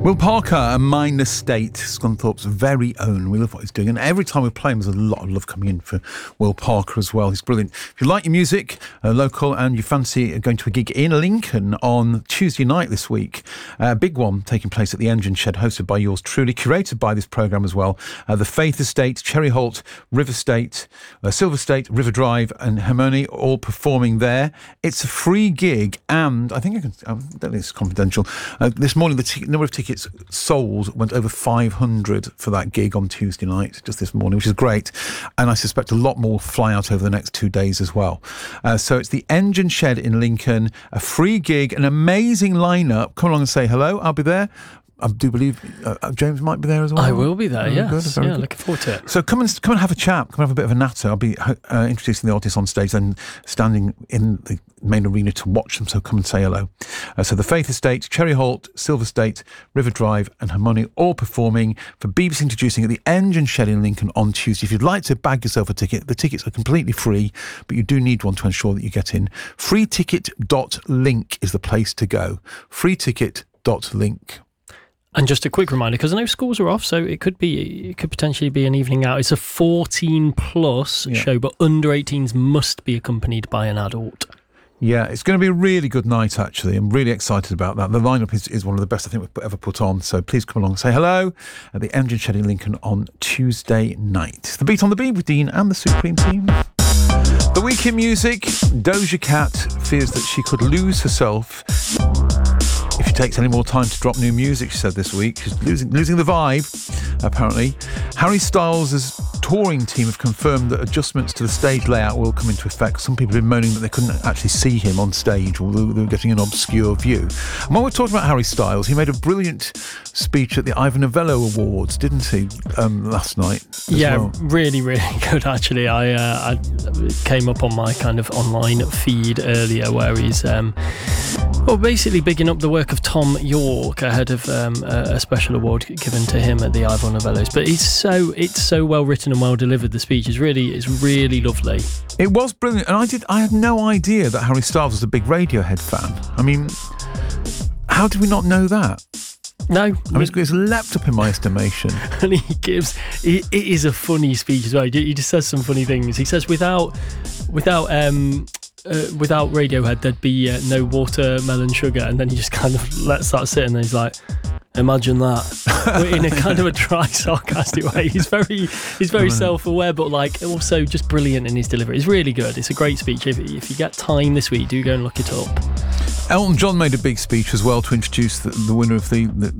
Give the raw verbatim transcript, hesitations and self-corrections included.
Will Parker and Mind Estate, Scunthorpe's very own. We love what he's doing, and every time we play him, there's a lot of love coming in for Will Parker as well. He's brilliant. If you like your music, uh, local, and you fancy going to a gig in Lincoln on Tuesday night this week, a uh, big one taking place at the Engine Shed, hosted by yours truly, curated by this programme as well. Uh, the Faith Estate, Cherry Holt, River State, uh, Silver State, River Drive, and Harmony all performing there. It's a free gig, and I think I can. I don't think it's confidential. Uh, this morning, the t- number of tickets sold went over five hundred for that gig on Tuesday night, just this morning, which is great. And I suspect a lot more will fly out over the next two days as well. Uh, so it's the Engine Shed in Lincoln, a free gig, an amazing lineup. Come along and say hello. I'll be there. I do believe uh, James might be there as well. I will be there, very yes. Good, yeah, good. looking forward to it. So come and come and have a chat. Come and have a bit of a natter. I'll be uh, introducing the artists on stage and standing in the main arena to watch them. So come and say hello. Uh, so the Faith Estate, Cherry Holt, Silver State, River Drive, and Harmony all performing for B B C Introducing at the Engine Shed in Lincoln on Tuesday. If you'd like to bag yourself a ticket, the tickets are completely free, but you do need one to ensure that you get in. free ticket dot link is the place to go. free ticket dot link. And just a quick reminder, because I know schools are off, so it could be, it could potentially be an evening out. It's a fourteen plus yeah. show, but under eighteens must be accompanied by an adult. Yeah, it's going to be a really good night, actually. I'm really excited about that. The lineup is, is one of the best I think we've ever put on, so please come along and say hello at the Engine Shed in Lincoln on Tuesday night. The Beat on the Beat with Dean and the Supreme Team. The week in music, Doja Cat fears that she could lose herself if she takes any more time to drop new music, she said this week. She's losing losing the vibe, apparently. Harry Styles' touring team have confirmed that adjustments to the stage layout will come into effect. Some people have been moaning that they couldn't actually see him on stage, or they were getting an obscure view. And while we're talking about Harry Styles, he made a brilliant speech at the Ivor Novello Awards, didn't he, um, last night? Yeah, well. really, really good, actually. I, uh, I came up on my kind of online feed earlier where he's... Um, Well, basically bigging up the work of Tom York ahead of um, a special award given to him at the Ivor Novellos. But it's so it's so well written and well delivered. The speech is really it's really lovely. It was brilliant, and I did I had no idea that Harry Styles was a big Radiohead fan. I mean, how did we not know that? No, I mean, it's, it's leapt up in my estimation. And he gives it, it is a funny speech as well. He, he just says some funny things. He says without without. Um, Uh, without Radiohead, there'd be uh, no watermelon sugar, and then he just kind of lets that sit, and then he's like, "Imagine that," in a kind of a dry, sarcastic way. He's very, he's very self-aware, but like also just brilliant in his delivery. It's really good. It's a great speech. If, if you get time this week, do go and look it up. Elton John made a big speech as well to introduce the, the winner of the, the